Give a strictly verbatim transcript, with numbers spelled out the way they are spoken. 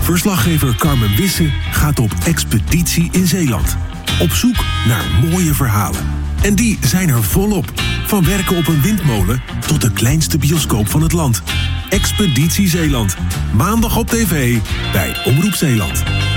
Verslaggever Carmen Wisse gaat op expeditie in Zeeland. Op zoek naar mooie verhalen. En die zijn er volop. Van werken op een windmolen tot de kleinste bioscoop van het land. Expeditie Zeeland. Maandag op tv bij Omroep Zeeland.